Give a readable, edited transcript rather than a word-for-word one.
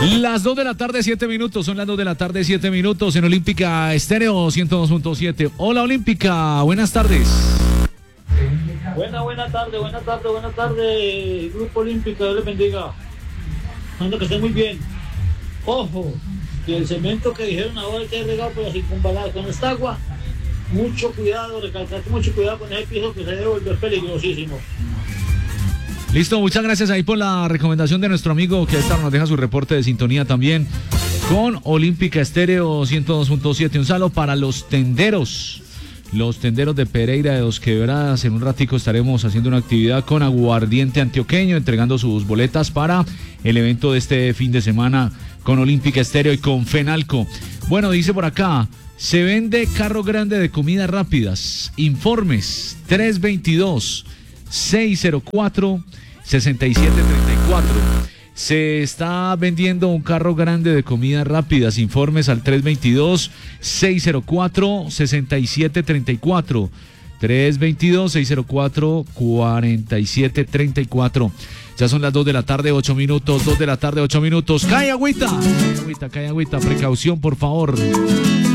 Las 2 de la tarde, 7 minutos. Son las 2 de la tarde, 7 minutos en Olímpica Estéreo 102.7. Hola, Olímpica. Buenas tardes. Buenas tardes, Grupo Olímpica, Dios les bendiga. Ando que esté muy bien. Ojo, que el cemento que dijeron ahora que hay regado por la circunvalar con esta agua, mucho cuidado, recalcar mucho cuidado con ese piso que se debe volver peligrosísimo. Listo, muchas gracias ahí por la recomendación de nuestro amigo que esta nos deja su reporte de sintonía también con Olímpica Estéreo 102.7. Un saludo para los tenderos de Pereira de Dos Quebradas. En un ratico estaremos haciendo una actividad con Aguardiente Antioqueño, entregando sus boletas para el evento de este fin de semana con Olímpica Estéreo y con Fenalco. Bueno, dice por acá, se vende carro grande de comidas rápidas. Informes 322-604-6734. Se está vendiendo un carro grande de comidas rápidas. Informes al 322-604-6734. 322-604-4734. Ya son las 2 de la tarde, 8 minutos. 2 de la tarde, 8 minutos. ¡Cae agüita! Cae agüita. Precaución, por favor.